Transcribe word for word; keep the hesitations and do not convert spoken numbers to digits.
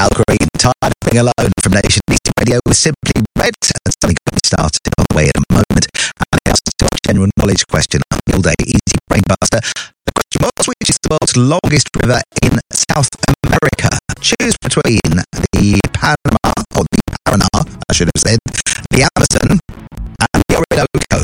Al Green, Tired of Being Alone from Nation East Radio with Simply Red. And something got me started on the way in a moment. And the answer to our general knowledge question on the all-day Easy Brain Buster. The question was, which is the world's longest river in South America? Choose between the Panama, or the Paraná, I should have said, the Amazon, and the Orinoco.